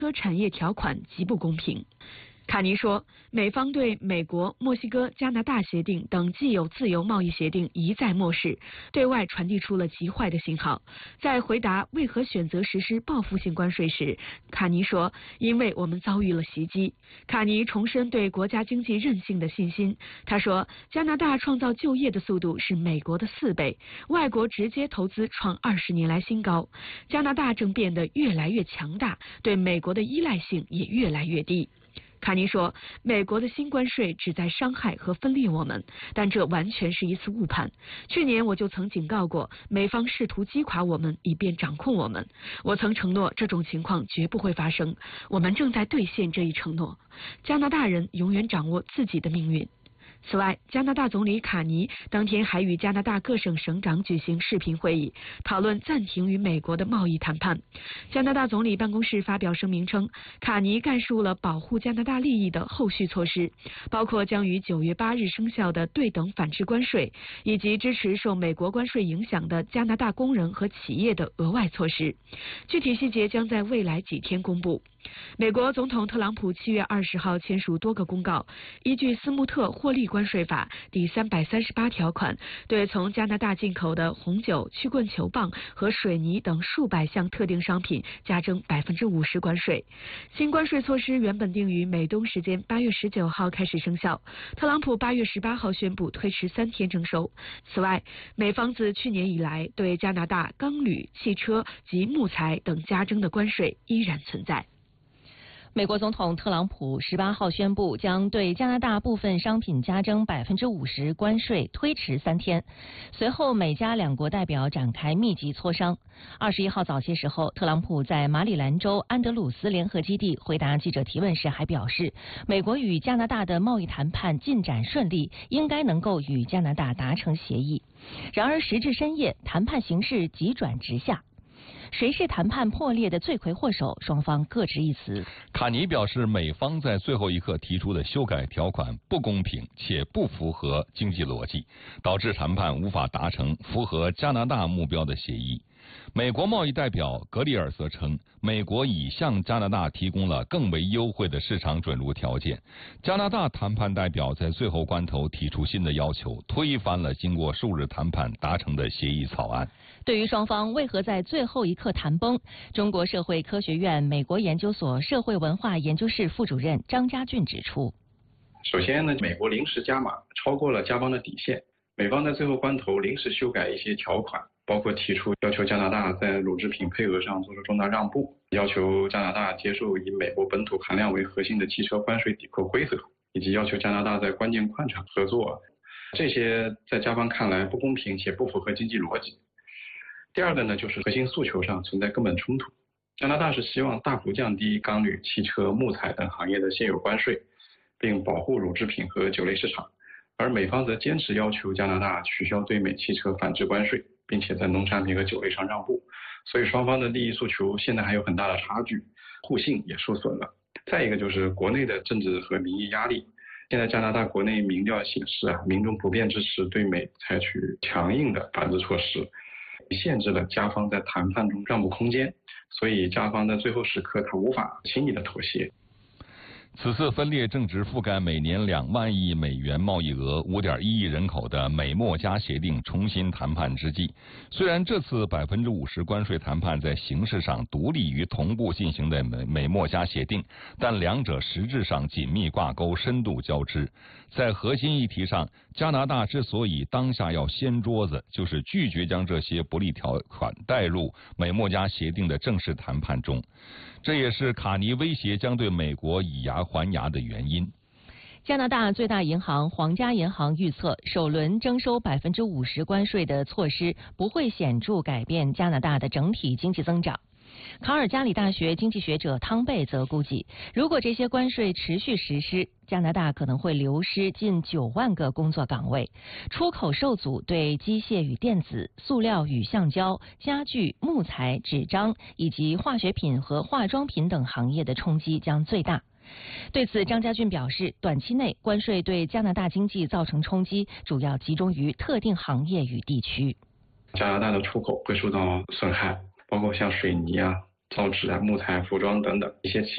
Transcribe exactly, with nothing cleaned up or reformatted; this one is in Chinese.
车产业条款极不公平。卡尼说，美方对美国、墨西哥、加拿大协定等既有自由贸易协定一再漠视，对外传递出了极坏的信号。在回答为何选择实施报复性关税时，卡尼说，因为我们遭遇了袭击。卡尼重申对国家经济韧性的信心。他说，加拿大创造就业的速度是美国的四倍，外国直接投资创二十年来新高。加拿大正变得越来越强大，对美国的依赖性也越来越低。卡尼说，美国的新关税旨在伤害和分裂我们，但这完全是一次误判。去年我就曾警告过，美方试图击垮我们，以便掌控我们。我曾承诺这种情况绝不会发生，我们正在兑现这一承诺。加拿大人永远掌握自己的命运。此外，加拿大总理卡尼当天还与加拿大各省省长举行视频会议，讨论暂停与美国的贸易谈判。加拿大总理办公室发表声明称，卡尼概述了保护加拿大利益的后续措施，包括将于九月八日生效的对等反制关税，以及支持受美国关税影响的加拿大工人和企业的额外措施。具体细节将在未来几天公布。美国总统特朗普七月二十号签署多个公告，依据斯穆特获利关税法第三百三十八条款，对从加拿大进口的红酒、曲棍球棒和水泥等数百项特定商品加征百分之五十关税。新关税措施原本定于美东时间八月十九号开始生效，特朗普八月十八号宣布推迟三天征收。此外，美方自去年以来对加拿大钢铝、汽车及木材等加征的关税依然存在。 美国总统特朗普十八号宣布，将对加拿大部分商品加征百分之五十关税，推迟三天。随后，美加两国代表展开密集磋商。二十一号早些时候，特朗普在马里兰州安德鲁斯联合基地回答记者提问时，还表示，美国与加拿大的贸易谈判进展顺利，应该能够与加拿大达成协议。然而，时至深夜，谈判形势急转直下。谁是谈判破裂的罪魁祸首？双方各执一词。 卡尼表示，美方在最后一刻提出的修改条款不公平且不符合经济逻辑，导致谈判无法达成符合加拿大目标的协议。美国贸易代表格里尔则称，美国已向加拿大提供了更为优惠的市场准入条件。加拿大谈判代表在最后关头提出新的要求，推翻了经过数日谈判达成的协议草案。 对于双方为何在最后一刻谈崩，中国社会科学院美国研究所社会文化研究室副主任张家俊指出， 首先呢，美国临时加码，超过了加方的底线。美方在最后关头临时修改一些条款，包括提出要求加拿大在乳制品配额上做出重大让步，要求加拿大接受以美国本土含量为核心的汽车关税抵扣规则，以及要求加拿大在关键矿产合作。这些在加方看来不公平且不符合经济逻辑。第二个呢，就是核心诉求上存在根本冲突。加拿大是希望大幅降低钢铝、汽车、木材等行业的现有关税，并保护乳制品和酒类市场，而美方则坚持要求加拿大取消对美汽车反制关税，并且在农产品和酒类上让步。所以双方的利益诉求现在还有很大的差距，互信也受损了。再一个就是国内的政治和民意压力。现在加拿大国内民调显示啊，民众普遍支持对美采取强硬的反制措施，限制了加方在谈判中让步空间，所以加方在最后时刻他无法轻易的妥协。 此次分裂正值覆盖每年两万亿美元贸易额、五点一亿人口的美墨加协定重新谈判之际。虽然这次百分之五十关税谈判在形式上独立于同步进行的美美墨加协定，但两者实质上紧密挂钩、深度交织。在核心议题上，加拿大之所以当下要掀桌子，就是拒绝将这些不利条款带入美墨加协定的正式谈判中。这也是卡尼威胁将对美国以牙还牙的原因。 加拿大最大银行皇家银行预测，首轮征收百分之五十关税的措施不会显著改变加拿大的整体经济增长。卡尔加里大学经济学者汤贝则估计，如果这些关税持续实施，加拿大可能会流失近九万个工作岗位，出口受阻对机械与电子、塑料与橡胶、家具、木材、纸张以及化学品和化妆品等行业的冲击将最大。对此，张家俊表示，短期内关税对加拿大经济造成冲击，主要集中于特定行业与地区。 加拿大的出口会受到损害，包括像水泥啊、造纸啊、木材、服装等等一些企